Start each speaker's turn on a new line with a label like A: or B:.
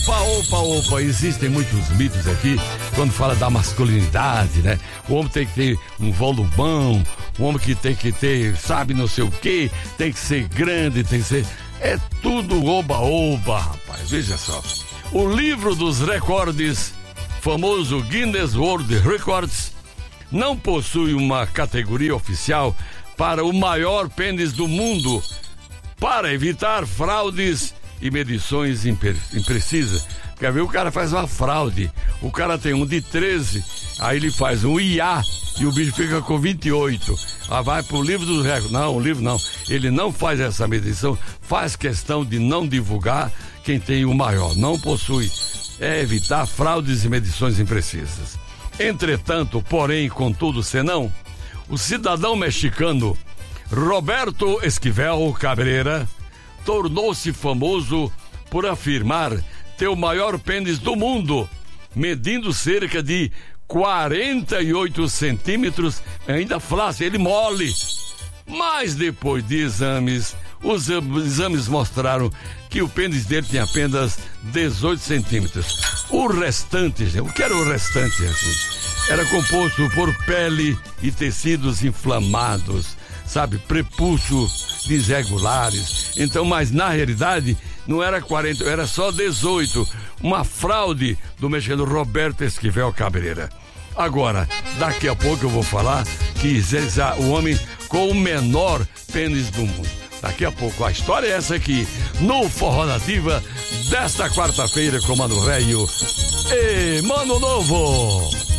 A: Opa, existem muitos mitos aqui quando fala da masculinidade, né? O homem tem que ter um volumão, o homem que tem que ter, sabe, não sei o quê, tem que ser grande, tem que ser... É tudo oba, rapaz, veja só. O livro dos recordes, famoso Guinness World Records, não possui uma categoria oficial para o maior pênis do mundo, para evitar fraudes e medições imprecisas. Quer ver? O cara faz uma fraude. O cara tem um de 13, aí ele faz um IA e o bicho fica com 28. Aí vai pro livro dos recordes. Não, o livro não. Ele não faz essa medição, faz questão de não divulgar quem tem o maior. Não possui. É evitar fraudes e medições imprecisas. Entretanto, porém, contudo, senão, o cidadão mexicano Roberto Esquivel Cabrera tornou-se famoso por afirmar ter o maior pênis do mundo, medindo cerca de 48 centímetros, ainda flácido, ele mole. Mas depois de exames, os exames mostraram que o pênis dele tinha apenas 18 centímetros. O restante, o que era o restante? Era composto por pele e tecidos inflamados, sabe, prepúcios desregulares. Então, mas na realidade não era 40, era só 18. Uma fraude do mexicano Roberto Esquivel Cabrera. Agora, daqui a pouco eu vou falar que o homem com o menor pênis do mundo. Daqui a pouco, a história é essa aqui, no Forró Nativa, desta quarta-feira com Mano Velho e Mano Novo.